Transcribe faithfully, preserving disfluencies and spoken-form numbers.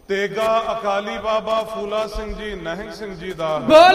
ਤੇਗਾ Akali Baba ਫੂਲਾ Singh ji, Nihang Singh ji ਦਾ।